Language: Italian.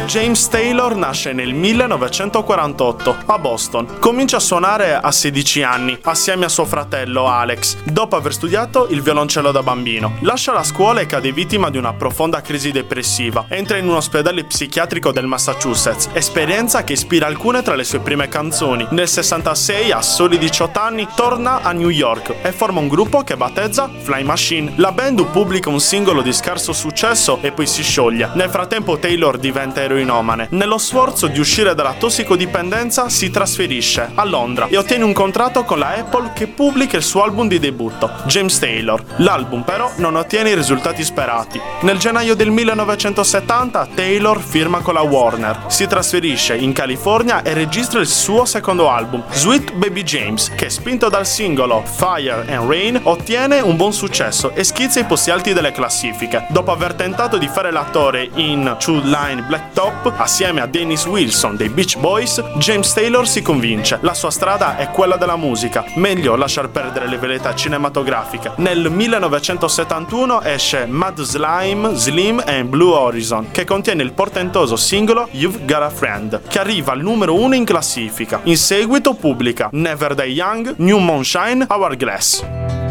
James Taylor nasce nel 1948 a Boston. Comincia a suonare a 16 anni assieme a suo fratello Alex, dopo aver studiato il violoncello da bambino. Lascia la scuola e cade vittima di una profonda crisi depressiva. Entra in un ospedale psichiatrico del Massachusetts, esperienza che ispira alcune tra le sue prime canzoni. Nel 66, a soli 18 anni, torna a New York e forma un gruppo che battezza Fly Machine. La band pubblica un singolo di scarso successo e poi si scioglie. Nel frattempo Taylor diventa eroinomane. Nello sforzo di uscire dalla tossicodipendenza si trasferisce a Londra e ottiene un contratto con la Apple che pubblica il suo album di debutto, James Taylor. L'album però non ottiene i risultati sperati. Nel gennaio del 1970 Taylor firma con la Warner, si trasferisce in California e registra il suo secondo album, Sweet Baby James, che spinto dal singolo Fire and Rain ottiene un buon successo e schizza i posti alti delle classifiche. Dopo aver tentato di fare l'attore in Two Line Blacktop assieme a Dennis Wilson dei Beach Boys, James Taylor si convince: la sua strada è quella della musica, meglio lasciar perdere le velleità cinematografiche. Nel 1971 esce Mad Slime, Slim and Blue Horizon, che contiene il portentoso singolo You've Got a Friend, che arriva al numero 1 in classifica. In seguito pubblica Never Die Young, New Moonshine, Hourglass.